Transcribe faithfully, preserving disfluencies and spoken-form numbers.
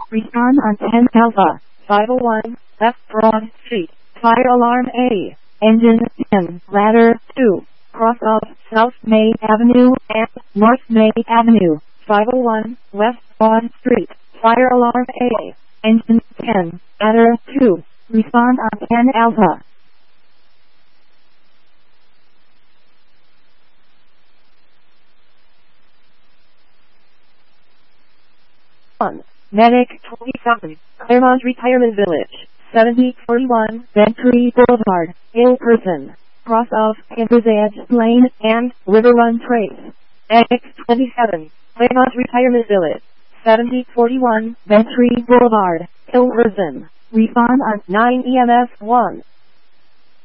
Respond on ten Alpha, five oh one, West Broad Street, fire alarm A, engine ten, ladder two, cross of South May Avenue and North May Avenue, five oh one, West Broad Street, fire alarm A, engine ten, ladder two, respond on ten Alpha. one. Medic twenty-seven, Claremont Retirement Village, seventy forty-one, Ventry Boulevard, ill person, cross of Panthers Edge Lane and River Run Trace. Medic twenty-seven, Claremont Retirement Village, seventy forty-one, Ventry Boulevard, ill person. Respond on nine E M S one.